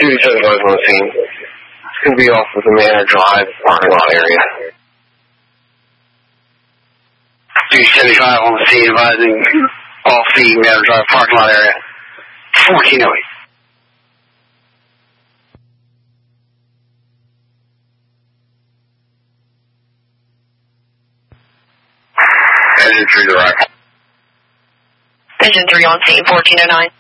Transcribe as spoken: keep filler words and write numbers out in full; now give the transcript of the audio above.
Duty seventy-five on the scene. It's going to be off of the Manor Drive parking lot area. Duty seventy-five on the scene, advising off the Manor Drive parking lot area. fourteen oh eight. Engine three to the right. Engine three on scene, fourteen oh nine.